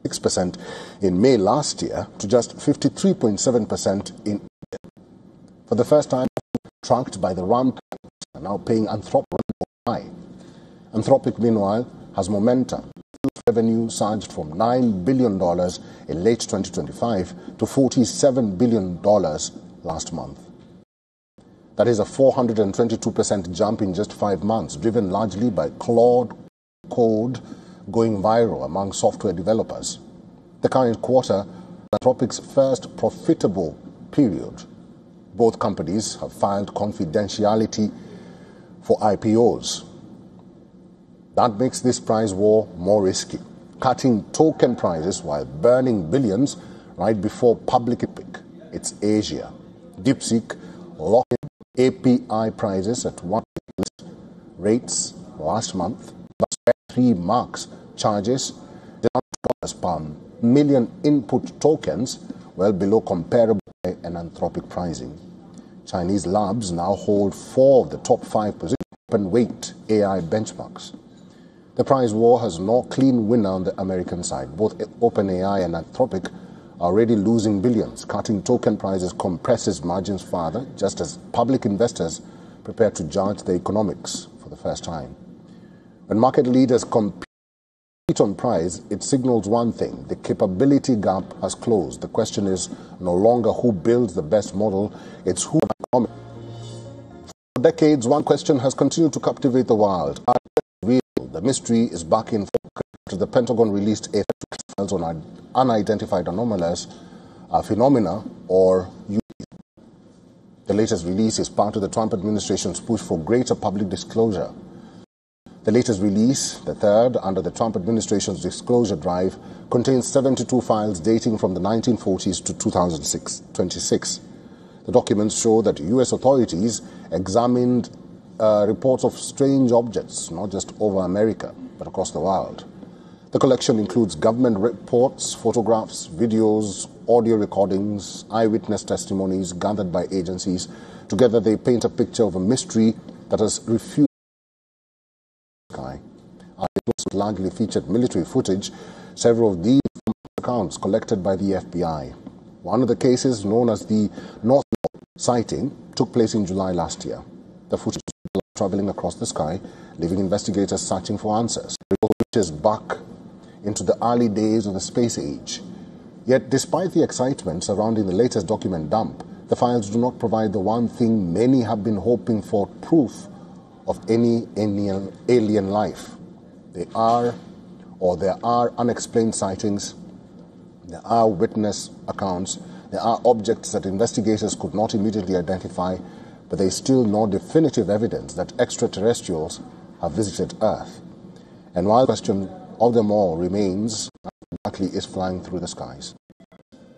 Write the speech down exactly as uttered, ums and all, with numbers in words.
six percent in May last year to just fifty-three point seven percent in India. For the first time, tracked by the RAM are now paying Anthropic high. Anthropic, meanwhile, has momentum. Revenue surged from nine billion dollars in late twenty twenty-five to forty-seven billion dollars last month. That is a four hundred twenty-two percent jump in just five months, driven largely by Claude Code going viral among software developers. The current quarter, Anthropic's first profitable period. Both companies have filed confidentiality for I P Os. That makes this price war more risky, cutting token prices while burning billions right before public pick. It's Asia. DeepSeek locked in A P I prices at one rates last month, but three marks charges down to per million input tokens, well below comparable and Anthropic pricing. Chinese labs now hold four of the top five positions open weight A I benchmarks. The price war has no clean winner on the American side. Both OpenAI and Anthropic are already losing billions. Cutting token prices compresses margins further, just as public investors prepare to judge the economics for the first time. When market leaders compete on price, it signals one thing: the capability gap has closed. The question is no longer who builds the best model, it's who. For decades, one question has continued to captivate the world. The mystery is back in focus after the Pentagon released a files on unidentified anomalous uh, phenomena, or U A P. The latest release is part of the Trump administration's push for greater public disclosure. The latest release, the third under the Trump administration's disclosure drive, contains seventy-two files dating from the nineteen forties to two thousand twenty-six. The documents show that U S authorities examined Uh, reports of strange objects, not just over America, but across the world. The collection includes government reports, photographs, videos, audio recordings, eyewitness testimonies gathered by agencies. Together, they paint a picture of a mystery that has refused. Articles largely featured military footage, several of these accounts collected by the F B I. One of the cases, known as the North sighting, took place in July last year. The footage traveling across the sky, leaving investigators searching for answers. It reaches back into the early days of the space age. Yet, despite the excitement surrounding the latest document dump, the files do not provide the one thing many have been hoping for: proof of any alien, alien life. They are, or there are unexplained sightings, there are witness accounts, there are objects that investigators could not immediately identify, but there is still no definitive evidence that extraterrestrials have visited Earth. And while the question of them all remains, exactly is flying through the skies.